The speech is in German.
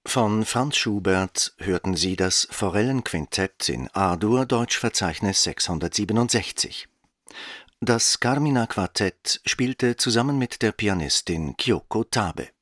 Von Franz Schubert hörten Sie das Forellenquintett in A-Dur, Deutschverzeichnis 667. Das Carmina-Quartett spielte zusammen mit der Pianistin Kyoko Tabe.